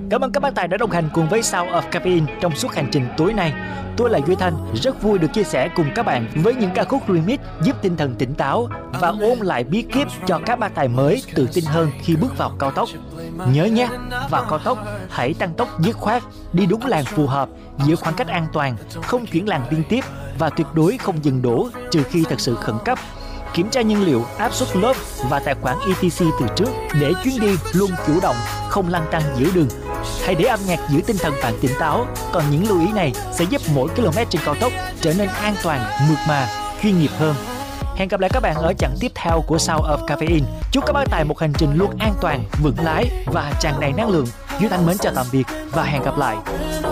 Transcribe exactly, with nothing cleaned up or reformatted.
Cảm ơn các bác tài đã đồng hành cùng với Sound of Caffeine trong suốt hành trình tối nay. Tôi là Duy Thanh, rất vui được chia sẻ cùng các bạn với những ca khúc remix giúp tinh thần tỉnh táo và ôn lại bí kíp cho các bác tài mới tự tin hơn khi bước vào cao tốc. Nhớ nhé, vào cao tốc hãy tăng tốc dứt khoát, đi đúng làn phù hợp, giữ khoảng cách an toàn, không chuyển làn liên tiếp và tuyệt đối không dừng đỗ trừ khi thật sự khẩn cấp. Kiểm tra nhiên liệu, áp suất lốp và tài khoản e tê xê từ trước để chuyến đi luôn chủ động, không lăn tăn giữa đường. Hãy để âm nhạc giữ tinh thần bạn tỉnh táo. Còn những lưu ý này sẽ giúp mỗi km trên cao tốc trở nên an toàn, mượt mà, chuyên nghiệp hơn. Hẹn gặp lại các bạn ở chặng tiếp theo của Sound of Caffeine. Chúc các bác tài một hành trình luôn an toàn, vững lái và tràn đầy năng lượng. Duy Thanh mến chào tạm biệt và hẹn gặp lại.